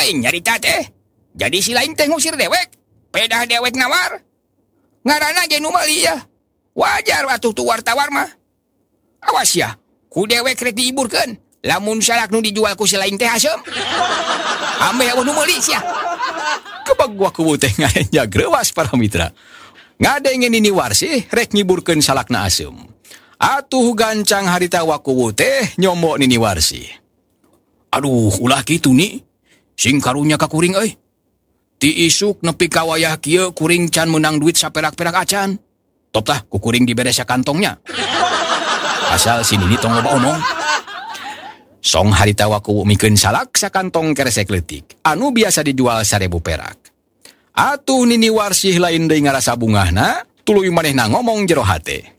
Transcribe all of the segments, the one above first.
lain nyarita teh. Jadi si lain teh ngusir dewek. Pedah dewek nawar. Ngarana ge nu meuli ya. Wajar atuh tu wartawan mah. Awas ya, ku dewek rek diiburkeun. Lamun salak nu dijual ku si lain teh asem. Ambe nu meuli sia. Kebag wakuwu teh ngarenjag reuwas para mitra. Ngadengen Nini Warsih rek ngiburkeun salakna asem. Atuh gancang harita wakuwu teh nyomo Nini Warsih. Aduh, ulah kitu ni. Sing karunya ka kuring euy. Ti isuk nepi ka wayah kieu kuring can menang duit saperak-perak acan. Top tah ku kuring diberes kantongnya. Asal si Nini tong loba omong. Song harita wakuwu mikeun salak sakantong keresek leutik. Anu biasa dijual 1.000 perak. Atuh Nini Warsih lain deui ngarasa bungahna, tuluy manehna ngomong jero hate.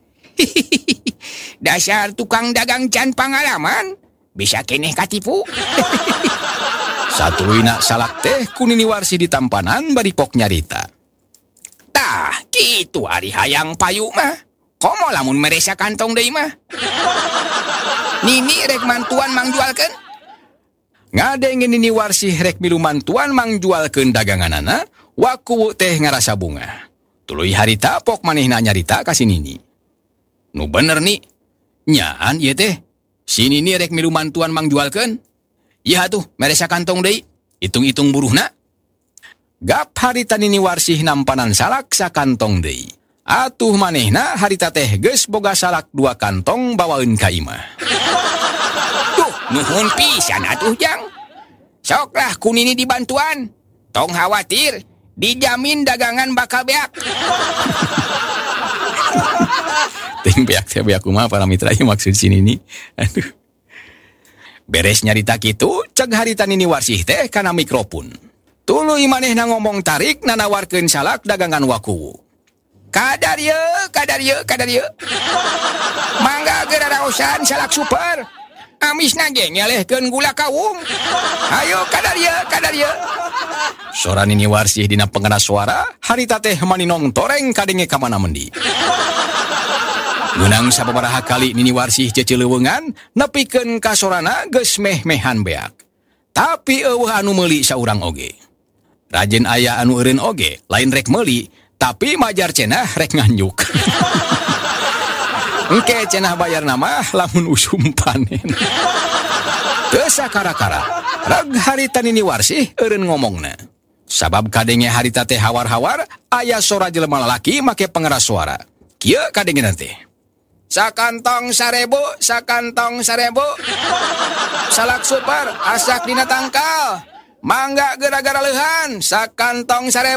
Dasar tukang dagang can pangalaman. Bisa keneh katipu. Satuluyna salak teh ku Nini Warsih ditampanan bari pok nyarita. Tah, kitu ari hayang payu mah. Komo lamun meresa kantong deui mah. Nini rek mantuan mang jualkeun. Ngadengen Nini Warsih rek milu mantuan mang jualkeun daganganana, wakuwu teh ngarasa bunga. Tuluy harita pok manehna nyarita ka si Nini. Nu bener ni. Nyaan ieu teh. Si Nini rek milu mantuan mang jualkeun. Ieu atuh meresa kantong deui. Hitung-hitung buruhna. Gap harita Nini Warsih nampanan salak sakantong deui. Atuh manehna harita teh geus boga salak 2 kantong bawaeun ka imah. Tuh, nuhun pisan atuh Jang. Soklah ku Nini dibantuan. Tong khawatir, dijamin dagangan bakal beak. Ting beak teh beak kumaha para mitra ieu maksud si Nini. Aduh. Beres nyarita kitu, ceg harita Nini Warsih teh kana mikrofon. Tuluy manehna ngomong tarik nanawarkeun salak dagangan wakuwu. Kadar ye. Mangga geura raosan salak super. Amisna ge ngelehkeun gula kawung. Ayo kadar ye. Sora Nini Warsih dina pengeras suara, harita teh maninong toreng kadenge ka mana mendi. Gunang sababaraha kali Nini Warsih cecileuweungan, nepikeun ka sorana geus meh-mehan beak. Tapi eueuh anu meuli saurang oge. Rajen aya anu eureun oge, lain rek meuli, tapi majar cenah rek nganjuk. Engke cenah bayar nama lamun usum panen. Teu sakara-kara, reg harita Nini Warsih eureun ngomongna. Sabab kadenge harita teh hawar-hawar, aya sora jelema lalaki make pengeras suara. Kieu kadengenan teh. Sakantong 1.000. Salak super, asak dina tangkal. Mangga gara-gara leuhan, sakantong 1.000.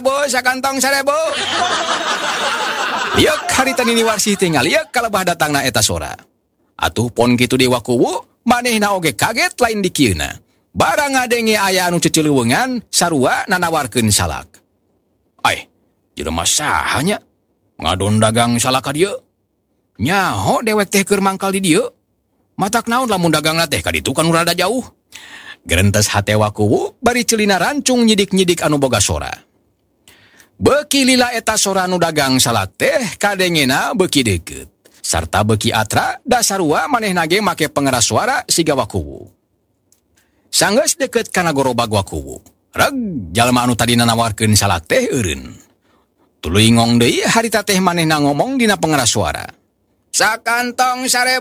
Liek harita Nini Warsih teh ngaliek kalebah datangna eta sora. Atuh pon kitu di wakuwu, manehna oge kaget lain di kieuna. Barang ngadenge aya anu cecileuweungan, sarua nanawarkeun salak. Ai, jelema saha nya? Ngadon dagang salak ka dieu? Nyaho dewek teh keur mangkal di dieu? Matak naon lamun dagangna teh ka ditu kan rada jauh. Gerentes hate wakuwu bari celina rancung nyidik-nyidik anu boga sora. Beuki lila eta sora nu dagang salak teh kadengena beuki deukeut. Sarta beuki atra da sarua manehna ge make pengeras suara siga wakuwu. Sanggeus deukeut kana gorobag wakuwu. Reg jalma anu tadi nawarkeun salak teh eureun. Tuluy ngong deui harita teh manehna ngomong dina pengeras suara. Sakantong 1.000.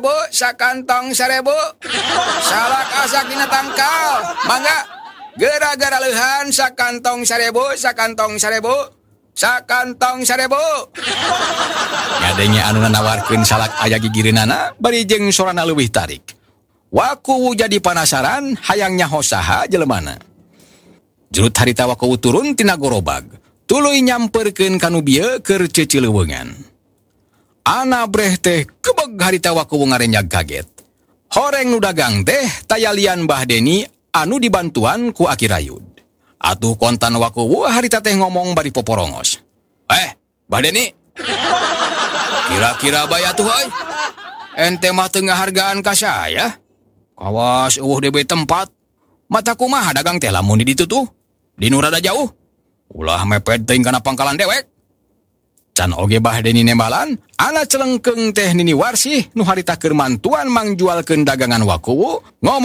Salak asak dina tangkal. Mangga gara-gara leuhan sakantong 1.000. Ngadenge anu nawarkeun salak aya gigireunana bari jeung sorana leuwih tarik. Wakuwu jadi panasaran hayang nyaho saha jelemana. Jurut harita wakuwu turun tina gorobag. Tuluy nyamperkeun kanu bieu keur cecileuweungan. Ana breh teh kebeg harita wakuwu ngarenjag kaget. Horeng nu dagang teh tayalian Mbah Deni anu dibantuan ku Aki Rayud. Atuh kontan wakuwu harita teh ngomong bari poporongos. Mbah Deni. Kira-kira baya tuh euy. Ente mah teu ngahargaan ka saya. Kawas eueuh DB tempat. Mata kumaha dagang teh lamun di ditu tuh? Di nu rada jauh. Ulah mepet teuing kana pangkalan dewek. Can oge Mbah Deni nembalan, ana celengkeung teh Nini Warsih nu harita keur mantuan mang jualkeun dagangan wakuwu ngomong